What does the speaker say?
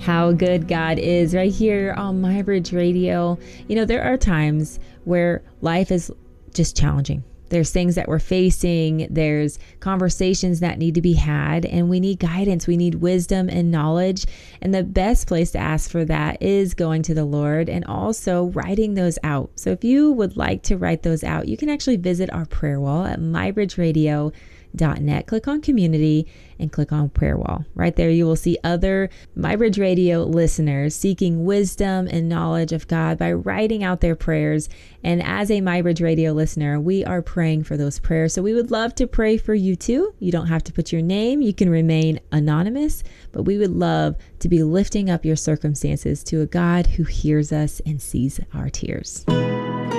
how good God is right here on MyBridge Radio. You know, there are times where life is just challenging. There's things that we're facing. There's conversations that need to be had, and we need guidance. We need wisdom and knowledge. And the best place to ask for that is going to the Lord and also writing those out. So if you would like to write those out, you can actually visit our prayer wall at mybridgeradio.net. Click on community and click on prayer wall. Right there, you will see other MyBridge Radio listeners seeking wisdom and knowledge of God by writing out their prayers. And as a MyBridge Radio listener, we are praying for those prayers. So we would love to pray for you too. You don't have to put your name. You can remain anonymous, but we would love to be lifting up your circumstances to a God who hears us and sees our tears.